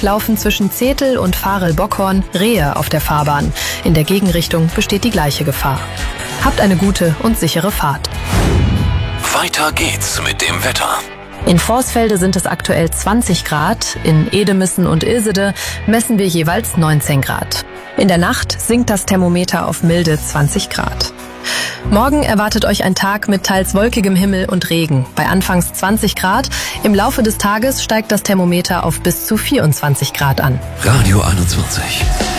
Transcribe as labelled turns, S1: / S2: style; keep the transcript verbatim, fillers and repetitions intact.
S1: Tag laufen zwischen Zetel und Farel-Bockhorn Rehe auf der Fahrbahn. In der Gegenrichtung besteht die gleiche Gefahr. Habt eine gute und sichere Fahrt.
S2: Weiter geht's mit dem Wetter.
S1: In Vorsfelde sind es aktuell zwanzig Grad, in Edemissen und Ilsede messen wir jeweils neunzehn Grad. In der Nacht sinkt das Thermometer auf milde zwanzig Grad. Morgen erwartet euch ein Tag mit teils wolkigem Himmel und Regen, bei anfangs zwanzig Grad. Im Laufe des Tages steigt das Thermometer auf bis zu vierundzwanzig Grad an.
S2: Radio einundzwanzig.